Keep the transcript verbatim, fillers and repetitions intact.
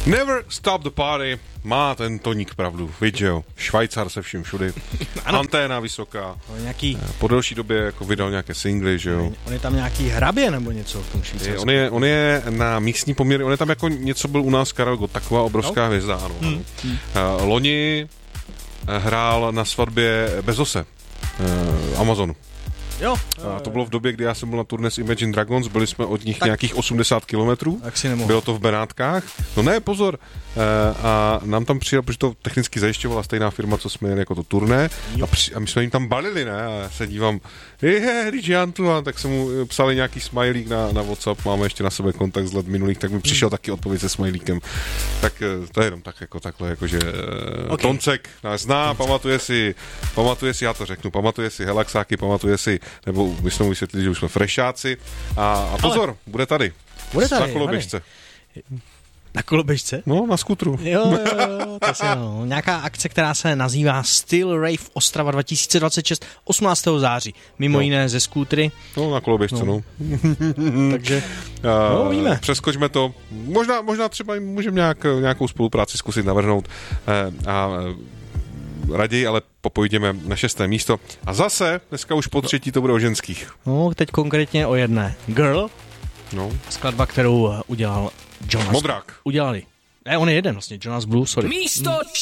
Never stop the party. Má ten Toník pravdu, víš, jo. Švajcar se vším všudy. Anténa vysoká. Nějaký... Po delší době jako vydal nějaké singly, že jo. On je tam nějaký hrabě nebo něco v tom Švýcarsku. On je, on je na místní poměry, on je tam jako něco byl u nás Karel Gott, taková obrovská no. hvězda, ano. Hmm. Hmm. Uh, loni hrál na svatbě Bezose, uh, Amazonu. Jo. A to bylo v době, kdy já jsem byl na turné s Imagine Dragons, byli jsme od nich tak, nějakých osmdesát kilometrů, bylo to v Benátkách. No ne, pozor, a nám tam přijel, protože to technicky zajišťovala stejná firma, co jsme jeli jako to turné, a, při, a my jsme jim tam balili, ne, a já se dívám, je, když Jan tu, a tak jsem mu psali nějaký smajlík na, na WhatsApp, máme ještě na sebe kontakt z let minulých, tak mi přišel hmm. taky odpověď se smajlíkem. Tak to je jenom tak jako takhle, jakože okay. Toncek nás zná, Toncek. pamatuje si, pamatuje si, já to řeknu, pamatuje si Helaxáky, pamatuje si, nebo my jsme mu vysvětlili, že už jsme frešáci. A, a pozor, Ale bude tady. Bude tady. Na koloběžce. Na koloběžce? No, na skutru. Jo, jo, jo. To je no. Nějaká akce, která se nazývá Still Rave Ostrava dva tisíce dvacet šest, osmnáctého září. Mimo no. jiné ze skútry. No, na koloběžce, no. no. Takže, uh, no, víme. Přeskočme to. Možná, možná třeba můžeme nějak, nějakou spolupráci zkusit navrhnout. Uh, a raději, ale popojdeme na šesté místo. A zase, dneska už po třetí to bude o ženských. No, teď konkrétně o jedné. Girl. No. Skladba, kterou udělal Jonas. Modrák. Udělali. Ne, on je jeden vlastně, Jonas Blue, sorry. Místo